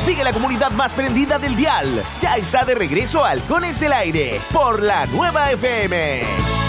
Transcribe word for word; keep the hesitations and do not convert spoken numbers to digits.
Sigue la comunidad más prendida del dial. Ya está de regreso Halcones del Aire por la Nueva F M.